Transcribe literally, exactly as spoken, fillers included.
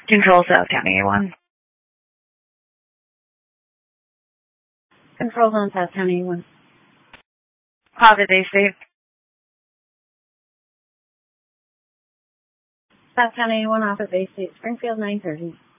Control South County A one. Control Zone South County A one. Office Bay State. South County A one, Office Bay State, Springfield nine thirty.